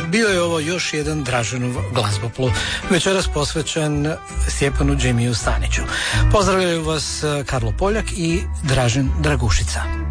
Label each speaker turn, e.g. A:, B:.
A: bio je ovo još jedan Draženov glazboplu, večeras posvećen Stjepanu Džemiju Staniću. Pozdravljaju vas Karlo Poljak i Dražen Dragušica.